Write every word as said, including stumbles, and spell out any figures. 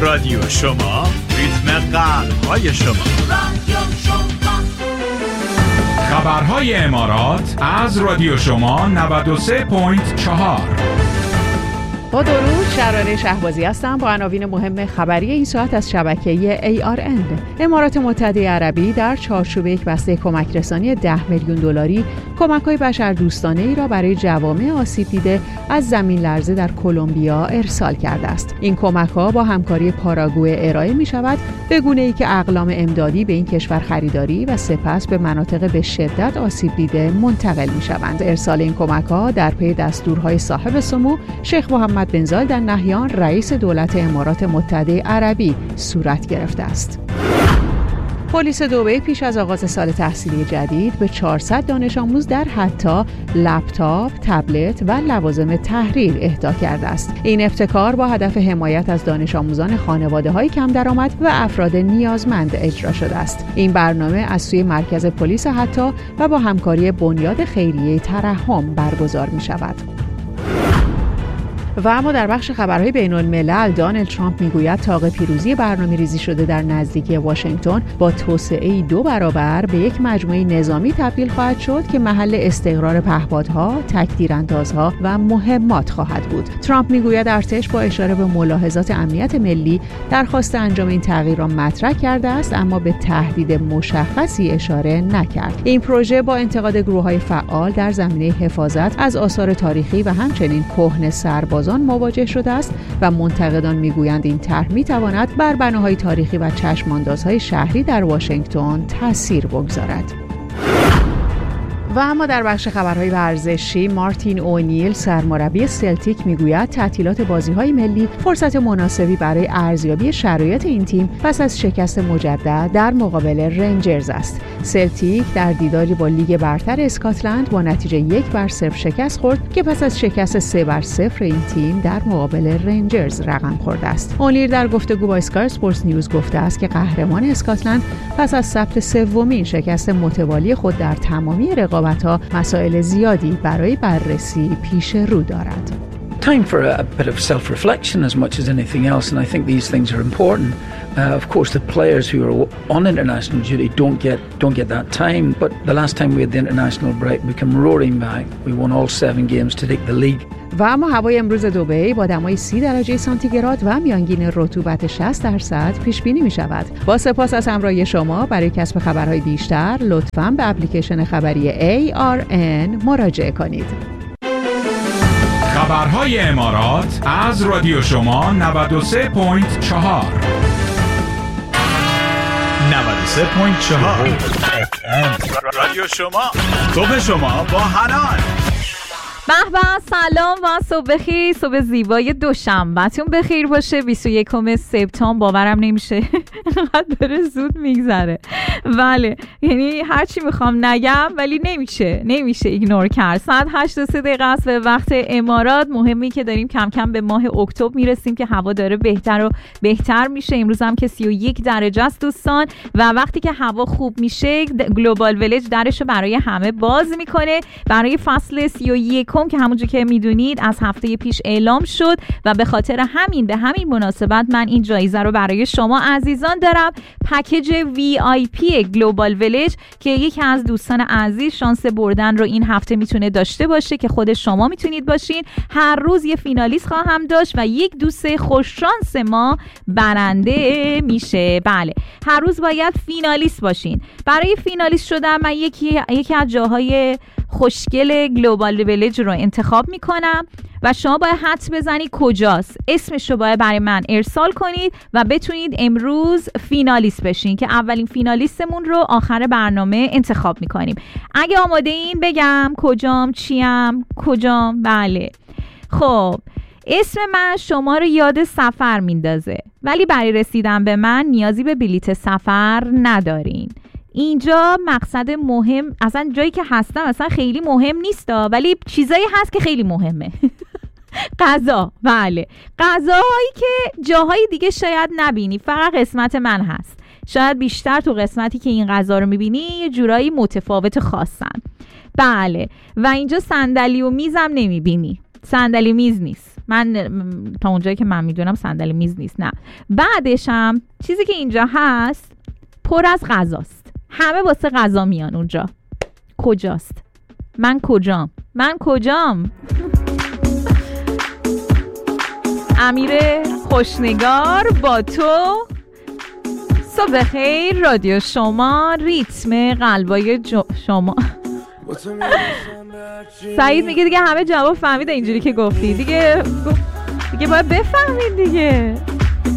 رادیو شما، ریتم قلب‌های شما. رادیو شما. خبرهای امارات از رادیو شما نود و سه ممیز چهار. با درود، شراره شهبازی هستم با عناوین مهم خبری این ساعت از شبکه ای آر ان. امارات متحده عربی در چارچوب یک بسته کمک رسانی ده میلیون دلاری کمک‌های بشردوستانه ای را برای جوامع آسیب دیده از زمین لرزه در کلمبیا ارسال کرده است. این کمک‌ها با همکاری پاراگوئه ارائه می‌شود، به گونه‌ای که اقلام امدادی به این کشور خریداری و سپس به مناطق به شدت آسیب دیده منتقل می‌شوند. ارسال این کمک‌ها در پی دستورهای صاحب سمو شیخ محمد بن زاید ال نهیان رئیس دولت امارات متحده عربی صورت گرفته است. پلیس دبی پیش از آغاز سال تحصیلی جدید به چهارصد دانش آموز در حتی لپتاپ، تبلت و لوازم تحریر اهدا کرده است. این ابتکار با هدف حمایت از دانش آموزان خانواده‌های کم درآمد و افراد نیازمند اجرا شده است. این برنامه از سوی مرکز پلیس حتی و با همکاری بنیاد خیریه ترحم برگزار می‌شود. و اما در بخش خبرهای بین الملل، دونالد ترامپ میگوید طاق پیروزی برنامه ریزی شده در نزدیکی واشنگتن با توسعه دو برابر به یک مجموعه نظامی تبدیل خواهد شد که محل استقرار پهپادها، تک‌تیراندازها و مهمات خواهد بود. ترامپ میگوید ارتش با اشاره به ملاحظات امنیت ملی درخواست انجام این تغییر را مطرح کرده است، اما به تهدید مشخصی اشاره نکرد. این پروژه با انتقاد گروه‌های فعال در زمینه حفاظت از آثار تاریخی و همچنین کهنه سرباز آن مواجه شده است و منتقدان میگویند این طرح میتواند بر بناهای تاریخی و چشماندازهای شهری در واشنگتن تأثیر بگذارد. و اما در بخش خبرهای ورزشی، مارتین اونیل سرمربی سلتیک میگوید تعطیلات بازی‌های ملی فرصت مناسبی برای ارزیابی شرایط این تیم پس از شکست مجدد در مقابل رنجرز است. سلتیک در دیداری با لیگ برتر اسکاتلند با نتیجه یک بر صفر شکست خورد که پس از شکست سه بر صفر این تیم در مقابل رنجرز رقم خورده است. اونیل در گفتگو با اسکای اسپورتس نیوز گفته است که قهرمان اسکاتلند پس از ثبت سومین شکست متوالی خود در تمامی رقابت‌ها مسائل زیادی برای بررسی پیش رو دارد. Time for a, a bit of self-reflection as much as anything else, and I think these things are important. Uh, of course, the players who are on international duty don't get don't get that time. But the last time we had the international break, we came roaring back. We won all seven games to take the league. و اما هوای امروز دبی با دمای سی درجه سانتیگراد و میانگین رطوبت شصت درصد پیش بینی می شود. با سپاس از همراهی شما. برای کسب خبرهای بیشتر لطفاً به اپلیکیشن خبری ای آر ان مراجعه کنید. خبرهای امارات از رادیو شما نود و سه ممیز چهار. نود و سه ممیز چهار رادیو شما، صبح شما با حنان. به به، سلام و صبح بخیر. صبح زیبای دوشنبهتون بخیر باشه. بیست و یکم سپتامبر باورم نمیشه انقدر داره زود میگذره. بله، یعنی هرچی میخوام نگم ولی نمیشه نمیشه ایگنور کرد. ساعت هشت و سه دقیقه است به وقت امارات. مهمی که داریم کم کم به ماه اکتبر میرسیم که هوا داره بهتر و بهتر میشه. امروز هم که سی و یک درجه است دوستان، و وقتی که هوا خوب میشه گلوبال ویلج درشو برای همه باز میکنه برای فصل سی و یک که همونجور که میدونید از هفته پیش اعلام شد، و به خاطر همین به همین مناسبت من این جایزه رو برای شما عزیزان دارم. پکیج وی آی پی گلوبال ویلج که یکی از دوستان عزیز شانس بردن رو این هفته میتونه داشته باشه که خود شما میتونید باشین. هر روز یه فینالیست خواهم داشت و یک دوست خوش شانس ما برنده میشه. بله، هر روز باید فینالیست باشین. برای فینالیست شدن من یکی یکی از جاهای خوشگل گلوبال ویلج رو انتخاب میکنم و شما باید حدس بزنید کجاست. اسمش رو باید برای من ارسال کنید و بتونید امروز فینالیست بشین که اولین فینالیستمون رو آخر برنامه انتخاب میکنیم. اگه آماده این بگم کجام، چیم، کجام؟ بله، خب اسم من شما رو یاد سفر میندازه، ولی برای رسیدن به من نیازی به بلیت سفر ندارین. اینجا مقصد مهم، اصلا جایی که هستم اصلا خیلی مهم نیست، ولی چیزایی هست که خیلی مهمه. غذا، بله، غذاهایی که جاهای دیگه شاید نبینی، فقط قسمت من هست. شاید بیشتر تو قسمتی که این غذا رو میبینی یه جورایی متفاوت خاصن. بله، و اینجا صندلی و میزم نمیبینی، صندلی میز نیست. من تا اونجایی که من میدونم صندلی میز نیست. نه، بعدش هم چیزی که اینجا هست پر از غذاست، همه واسه غذا میان اونجا. کجاست؟ من کجام؟ من کجام؟ امیر خوشنگار با تو. صبح خیر رادیو شما، ریتم قلبای جو شما. سعید میگه دیگه همه جواب فهمیده اینجوری که گفتی دیگه، دیگه باید بفهمید دیگه.